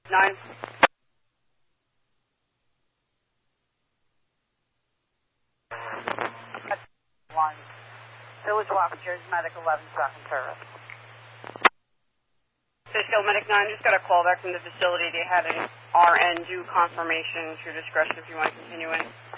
9. That's 1. Village Walk, Jersey Medic 11, tracking service. Fishkill Medic 9, just got a call back from the facility. They had an RN due confirmation. It's your discretion if you want to continue in.